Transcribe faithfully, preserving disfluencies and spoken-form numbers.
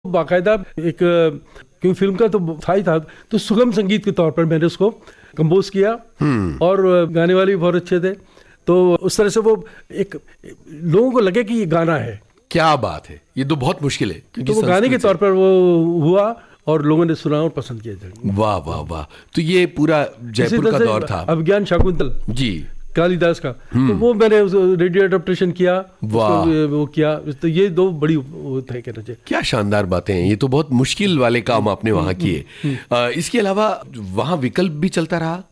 बाकायदा एक क्योंकि फिल्म का तो था ही था, तो सुगम संगीत के तौर पर मैंने उसको कंपोज किया और गाने वाले भी बहुत अच्छे थे। तो उस तरह से वो एक लोगों को लगे कि ये गाना है। क्या बात है, ये तो बहुत मुश्किल है। तो वो गाने के तौर पर वो हुआ और लोगों ने सुना और पसंद किया। वाह वाह वाह। तो ये पूरा जयपुर का दौर था। अभिज्ञान शाकुंतल जी कालिदास का, तो वो मैंने रेडियो एडेप्टेशन किया, वो किया। तो ये दो बड़ी थे कहना चाहिए। क्या शानदार बातें हैं, ये तो बहुत मुश्किल वाले काम आपने वहाँ किए। इसके अलावा वहाँ विकल्प भी चलता रहा।